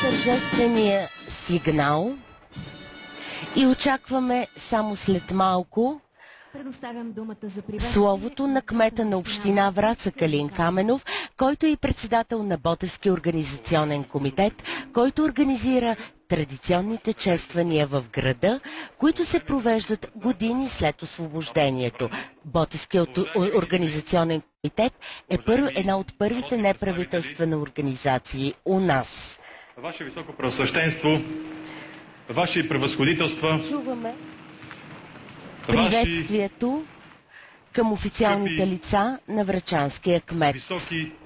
тържествения сигнал и очакваме само след малко словото на кмета на община Враца Калин Каменов, който е и председател на Ботевски организационен комитет, който организира традиционните чествания в града, които се провеждат години след освобождението. Ботевският организационен комитет е една от първите неправителствени организации у нас. Ваше високо превъзсвещенство, Ваши превъзходителства, чуваме приветствието към официалните лица на врачанския кмет.